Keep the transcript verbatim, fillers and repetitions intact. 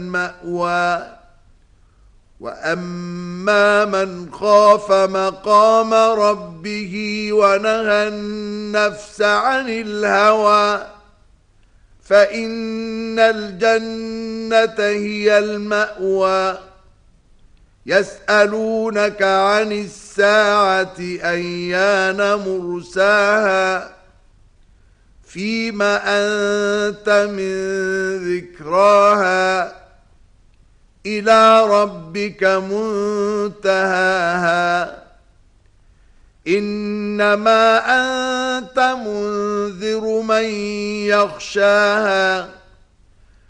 المأوى وأما من خاف مقام ربه ونهى النفس عن الهوى فإن الجنة هي المأوى يسألونك عن الساعة أيان مرساها فيما أنت من ذكراها إلى ربك منتهاها إنما أنت منذر من يخشاها